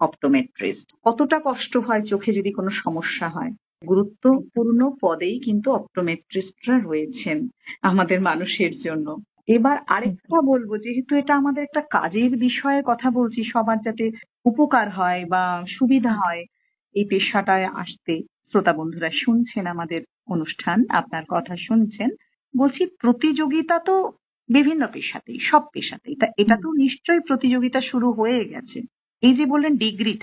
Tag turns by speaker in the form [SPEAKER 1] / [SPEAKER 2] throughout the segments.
[SPEAKER 1] Optometrist. কতটা কষ্ট হয় চোখে যদি কোনো সমস্যা হয়। গুরুত্বপূর্ণ পদেই কিন্তু অপটোমেট্রিস্টরা রয়েছেন আমাদের মানুষের জন্য। এবার আরেকটা বলবো, যেহেতু এটা আমাদের একটা কাজের বিষয়ের কথা বলছি, সবার যাতে উপকার হয় বা সুবিধা হয় এই পেশাটায় আসতে। শ্রোতা বন্ধুরা শুনছেন আমাদের অনুষ্ঠান, আপনার কথা শুনছেন। বলছি, প্রতিযোগিতা তো বিভিন্ন পেশাতেই, সব পেশাতেই। তা এটা তো নিশ্চয়ই প্রতিযোগিতা শুরু হয়ে গেছে। এই যে বললেন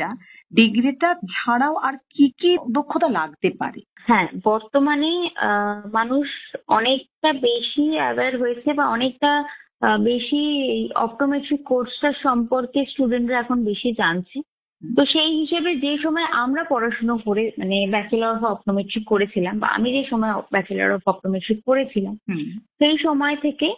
[SPEAKER 1] ডিগ্রিটা ছাড়াও আর কি কি দক্ষতা লাগতে পারে?
[SPEAKER 2] হ্যাঁ, বর্তমানে মানুষ অনেকটা বেশি অ্যাওয়্যার হয়েছে বা অনেকটা বেশি এই অপটোমেট্রি কোর্সটা সম্পর্কে স্টুডেন্টরা এখন বেশি জানছে। তো সেই হিসেবে যে সময় আমরা পড়াশুনো করে মানে ব্যাচেলর অফ অপটোমেট্রি করেছিলাম বা আমি যে সময় ব্যাচেলর অফ অপটোমেট্রি করেছিলাম সেই সময় থেকে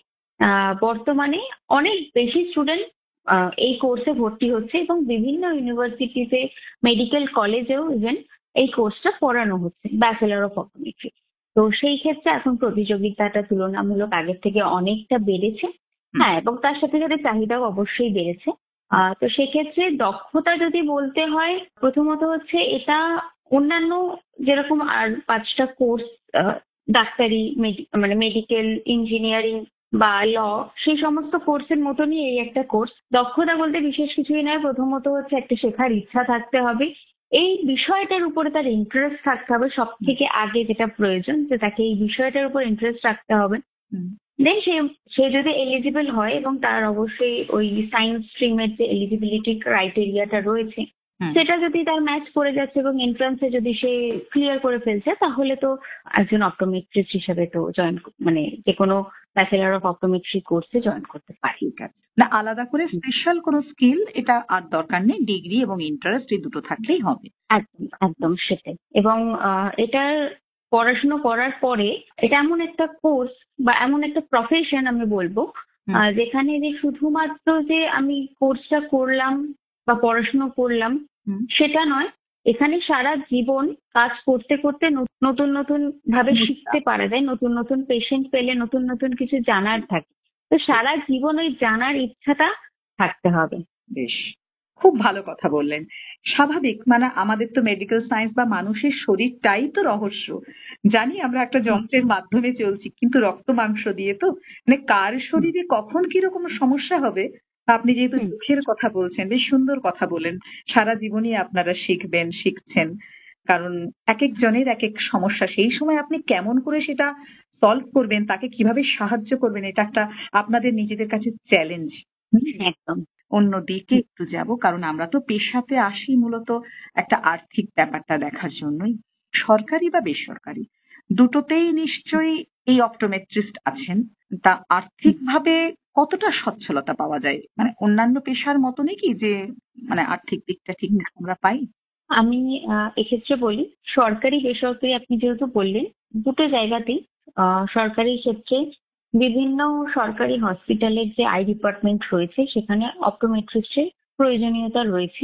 [SPEAKER 2] বর্তমানে অনেক বেশি স্টুডেন্ট এই কোর্সে ভর্তি হচ্ছে এবং বিভিন্ন ইউনিভার্সিটিতে, মেডিকেল কলেজেও ইভেন এই কোর্সটা পড়ানো হচ্ছে, ব্যাচেলর অফ অপটোমেট্রি। তো সেই ক্ষেত্রে এখন প্রতিযোগিতাটা তুলনামূলক আগের থেকে অনেকটা বেড়েছে। হ্যাঁ, এবং তার সাথে সাথে চাহিদাও অবশ্যই বেড়েছে। তো সেক্ষেত্রে দক্ষতা যদি বলতে হয়, প্রথমত হচ্ছে এটা অন্যান্য যেরকম আর 5টা কোর্স, ডাক্তারি, মানে মেডিকেল, ইঞ্জিনিয়ারিং বা ল, সেই সমস্ত কোর্সের মতনই এই একটা কোর্স। দক্ষতা বলতে বিশেষ কিছুই নয়, প্রথমত হচ্ছে একটা শেখার ইচ্ছা থাকতে হবে, এই বিষয়টার উপরে তার ইন্টারেস্ট থাকতে হবে। সব থেকে আগে যেটা প্রয়োজন, যে তাকে এই বিষয়টার উপর ইন্টারেস্ট রাখতে হবে। দেন সে যদি এলিজিবল হয় এবং তার অবশ্যই ওই সায়েন্স স্ট্রিমের যে এলিজিবিলিটি ক্রাইটেরিয়াটা রয়েছে সেটা যদি তার ম্যাচ করে যাচ্ছে এবং এন্ট্রান্সে যদি সে ক্লিয়ার করে ফেলছে, তাহলে তো একজন অপটোমেট্রিস্ট হিসেবে তো জয়েন, মানে যে কোনো ব্যাচেলর অফ অপটোমেট্রি কোর্সে জয়েন করতে পারে।
[SPEAKER 1] ঠিক আছে, না আলাদা করে স্পেশাল কোনো স্কিল এটা আর দরকার নেই, ডিগ্রি এবং ইন্টারেস্ট এই দুটো থাকলেই হবে।
[SPEAKER 2] একদম একদম সেটাই। এবং এটার পড়াশুনো করার পরে এটা এমন একটা কোর্স বা এমন একটা প্রফেশন আমি বলবো, যেখানে যে শুধুমাত্র যে আমি কোর্সটা করলাম বা পড়াশুনো করলাম সেটা নয়, এখানে সারা জীবন কাজ করতে করতে নতুন নতুন ভাবে শিখতে পারা যায়, নতুন নতুন পেশেন্ট পেলে নতুন নতুন কিছু জানার থাকে। তো সারা জীবন ওই জানার ইচ্ছাটা থাকতে হবে।
[SPEAKER 1] বেশ, খুব ভালো কথা বললেন। স্বাভাবিক, মানে আমাদের তো মেডিকেল সায়েন্স বা মানুষের শরীরটাই তো রহস্য। জানি আমরা একটা যন্ত্রের মাধ্যমে চলছি, কিন্তু রক্ত মাংস দিয়ে তো, মানে কার শরীরে কখন কিরকম সমস্যা হবে। আপনি যেহেতু চোখের কথা বলছেন, বেশ সুন্দর কথা বলেন। সারা জীবনই আপনারা শিখবেন, শিখছেন, কারণ এক একজনের এক এক সমস্যা। সেই সময় আপনি কেমন করে সেটা সলভ করবেন, তাকে কিভাবে সাহায্য করবেন, এটা একটা আপনাদের নিজেদের কাছে চ্যালেঞ্জ।
[SPEAKER 2] একদম।
[SPEAKER 1] অন্য দিকে একটু যাব, কারণ আমরা তো পেশাতে আসি মূলত একটা আর্থিক ব্যাপারটা দেখার জন্যই। সরকারি বা বেসরকারি দুটোতেই নিশ্চয়ই এই অপটোমেট্রিস্ট আছেন। তা আর্থিকভাবে কতটা সচ্ছলতা পাওয়া যায়? মানে অন্যান্য পেশার মতনই কি, যে মানে আর্থিক দিকটা ঠিকঠাক আমরা পাই?
[SPEAKER 2] আমি এক্ষেত্রে বলি, সরকারি বেসরকারি আপনি যেহেতু বললেন, দুটো জায়গাতেই সরকারি ক্ষেত্রে বিভিন্ন সরকারি হসপিটালের যে আই ডিপার্টমেন্ট রয়েছে সেখানে অপটোমেট্রিস্টের প্রয়োজনীয়তা রয়েছে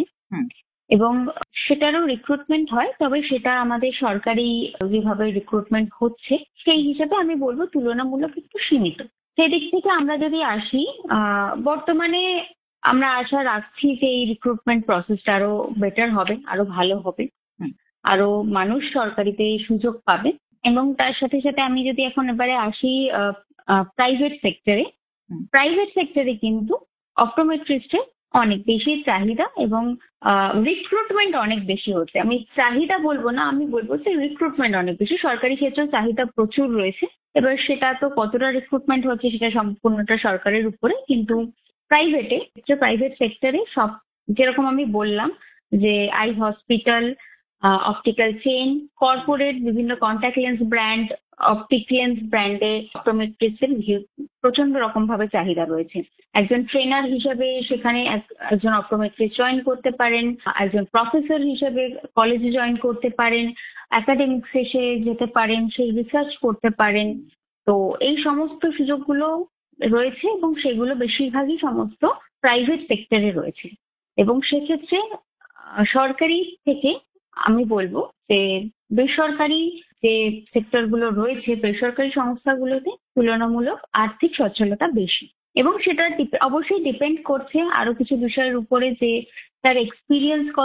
[SPEAKER 2] এবং সেটারও রিক্রুটমেন্ট হয়। তবে সেটা আমাদের সরকারি যেভাবে রিক্রুটমেন্ট হচ্ছে সেই হিসেবে আমি বলবো তুলনামূলক একটু সীমিত। সেদিক থেকে আমরা যদি আসি, বর্তমানে আমরা আশা রাখছি যে এই রিক্রুটমেন্ট প্রসেসটা আরো বেটার হবে, আরো ভালো হবে, আরো মানুষ সরকারিতে সুযোগ পাবে। এবং তার সাথে সাথে আমি যদি এখন এবারে আসি প্রাইভেট সেক্টরে কিন্তু অপটোমেট্রিস্টের অনেক বেশি চাহিদা এবং রিক্রুটমেন্ট অনেক বেশি হচ্ছে। আমি চাহিদা বলবো না, আমি বলবো যে রিক্রুটমেন্ট অনেক বেশি। সরকারি ক্ষেত্রে চাহিদা প্রচুর রয়েছে, এবার সেটা তো কতটা রিক্রুটমেন্ট হচ্ছে সেটা সম্পূর্ণটা সরকারের উপরে। কিন্তু প্রাইভেট সেক্টরে সব, যেরকম আমি বললাম যে eye hospital, optical chain, corporate বিভিন্ন contact lens brand, optic lens ব্র্যান্ডে অপটোমেট্রিস্টের প্রচন্ড রকম ভাবে চাহিদা রয়েছে। একজন ট্রেনার হিসেবে সেখানে একজন অপটোমেট্রিস্ট জয়েন করতে পারেন, একজন প্রফেসর হিসেবে কলেজে জয়েন করতে পারেন, একাডেমিক্স এসে যেতে পারেন, সেই রিসার্চ করতে পারেন। তো এই সমস্ত সুযোগগুলো রয়েছে এবং সেগুলো বেশিরভাগই সমস্ত প্রাইভেট সেক্টরে রয়েছে। এবং সেক্ষেত্রে সরকারি থেকে আমি বলবো যে বেসরকারি যে সেক্টর গুলো রয়েছে, বেসরকারি সংস্থাগুলোতে তুলনামূলক আর্থিক সচ্ছলতা বেশি। এবং সেটা অবশ্যই ডিপেন্ড করছে আরো কিছু বিষয়ের উপরে, যে তার এক্সপিরিয়েন্স